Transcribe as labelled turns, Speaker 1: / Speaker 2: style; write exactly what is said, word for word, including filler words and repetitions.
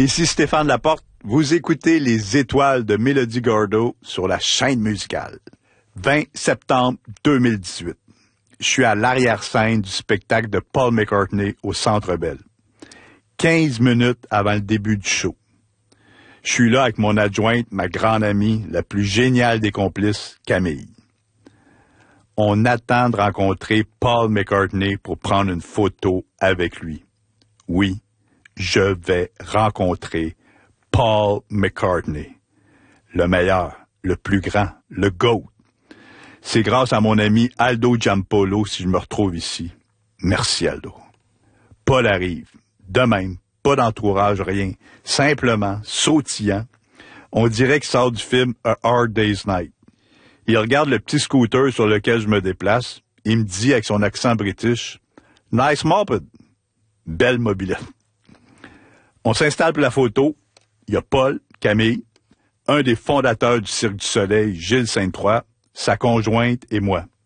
Speaker 1: Ici Stéphane Laporte, vous écoutez les étoiles de Mélodie Gardot sur la chaîne musicale. vingt septembre deux mille dix-huit. Je suis à l'arrière-scène du spectacle de Paul McCartney au Centre Bell. quinze minutes avant le début du show. Je suis là avec mon adjointe, ma grande amie, la plus géniale des complices, Camille. On attend de rencontrer Paul McCartney pour prendre une photo avec lui. Oui, je vais rencontrer Paul McCartney. Le meilleur, le plus grand, le GOAT. C'est grâce à mon ami Aldo Giampolo si je me retrouve ici. Merci Aldo. Paul arrive. De même, pas d'entourage, rien. Simplement, sautillant. On dirait qu'il sort du film A Hard Day's Night. Il regarde le petit scooter sur lequel je me déplace. Il me dit avec son accent british, « Nice moped. » Belle mobilette. On s'installe pour la photo. Il y a Paul, Camille, un des fondateurs du Cirque du Soleil, Gilles Sainte-Croix, sa conjointe et moi.